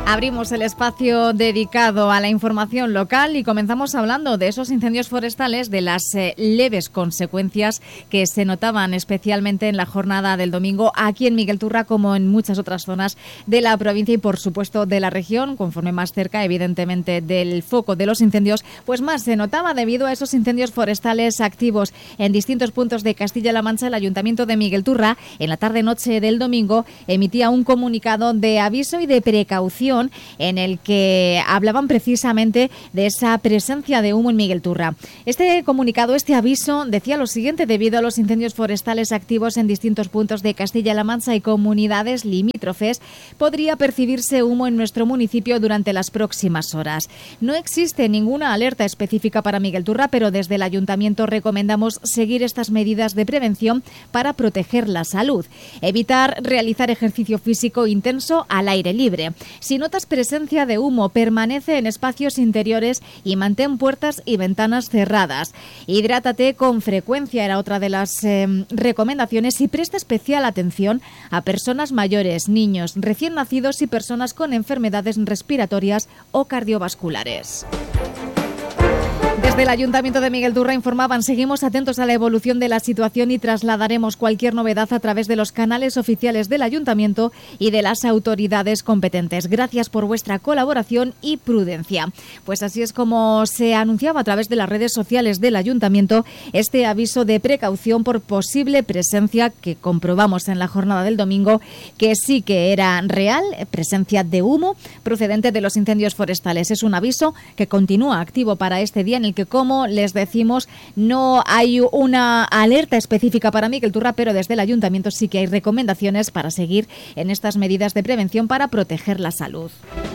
Abrimos el espacio dedicado a la información local y comenzamos hablando de esos incendios forestales, de las leves consecuencias que se notaban especialmente en la jornada del domingo aquí en Miguelturra, como en muchas otras zonas de la provincia y por supuesto de la región. Conforme más cerca evidentemente del foco de los incendios, pues más se notaba debido a esos incendios forestales activos en distintos puntos de Castilla-La Mancha. El Ayuntamiento de Miguelturra en la tarde-noche del domingo emitía un comunicado de aviso y de precaución en el que hablaban precisamente de esa presencia de humo en Miguelturra. Este comunicado, este aviso, decía lo siguiente: debido a los incendios forestales activos en distintos puntos de Castilla-La Mancha y comunidades limítrofes, podría percibirse humo en nuestro municipio durante las próximas horas. No existe ninguna alerta específica para Miguelturra, pero desde el Ayuntamiento recomendamos seguir estas medidas de prevención para proteger la salud. Evitar realizar ejercicio físico intenso al aire libre. Si notas presencia de humo, permanece en espacios interiores y mantén puertas y ventanas cerradas. Hidrátate con frecuencia, era otra de las recomendaciones, y presta especial atención a personas mayores, niños, recién nacidos y personas con enfermedades respiratorias o cardiovasculares. Desde el Ayuntamiento de Miguelturra informaban: seguimos atentos a la evolución de la situación y trasladaremos cualquier novedad a través de los canales oficiales del Ayuntamiento y de las autoridades competentes. Gracias por vuestra colaboración y prudencia. Pues así es como se anunciaba a través de las redes sociales del Ayuntamiento este aviso de precaución por posible presencia, que comprobamos en la jornada del domingo que sí que era real, presencia de humo procedente de los incendios forestales. Es un aviso que continúa activo para este día, en el que, como les decimos, no hay una alerta específica para Miguelturra, pero desde el Ayuntamiento sí que hay recomendaciones para seguir en estas medidas de prevención para proteger la salud.